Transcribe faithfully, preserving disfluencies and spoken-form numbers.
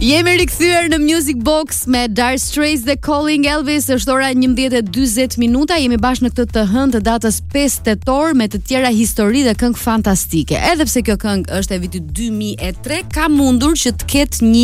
Jemi rikthyer në Music Box me Dire Straits dhe Calling Elvis. Është ora njëmbëdhjetë e dyzet minuta. Jemi bashkë në këtë të hënë të datës pesë tetor me të tjera histori dhe këngë fantastike. Edhe pse kjo këngë është e vitit dy mijë e tre, ka mundur që të ketë një